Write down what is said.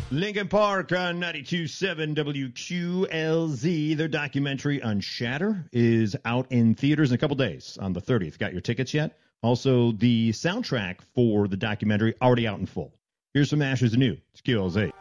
Lincoln Park on 92.7 WQLZ. Their documentary on Shatter is out in theaters in a couple days on the 30th. Got your tickets yet? Also, the soundtrack for the documentary already out in full. Here's some Ashes New. It's QLZ.